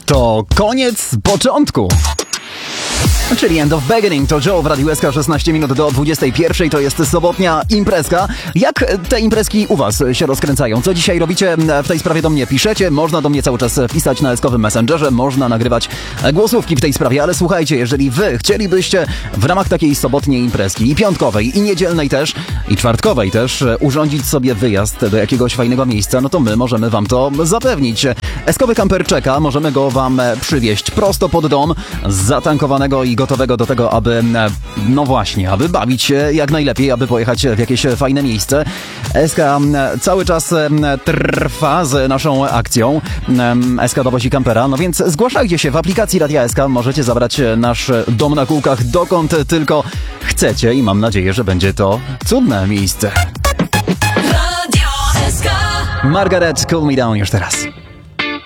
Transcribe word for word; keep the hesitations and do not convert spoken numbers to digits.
To koniec początku. Czyli End of Beginning, to Joe w Radiu S K, szesnaście minut do dwudziestej pierwszej, to jest sobotnia imprezka. Jak te imprezki u was się rozkręcają? Co dzisiaj robicie w tej sprawie? Do mnie piszecie, można do mnie cały czas pisać na eskowym Messengerze, można nagrywać głosówki w tej sprawie, ale słuchajcie, jeżeli wy chcielibyście w ramach takiej sobotniej imprezki i piątkowej, i niedzielnej też, i czwartkowej też urządzić sobie wyjazd do jakiegoś fajnego miejsca, no to my możemy wam to zapewnić. Eskowy kamper czeka, możemy go wam przywieźć prosto pod dom, zatankowanego i gotowego do tego, aby, no właśnie, aby bawić się jak najlepiej, aby pojechać w jakieś fajne miejsce. S K cały czas trwa z naszą akcją S K dowozi kampera, no więc zgłaszajcie się w aplikacji Radia S K, możecie zabrać nasz dom na kółkach dokąd tylko chcecie i mam nadzieję, że będzie to cudne miejsce. Radio S K. Margaret, Cool Me Down już teraz.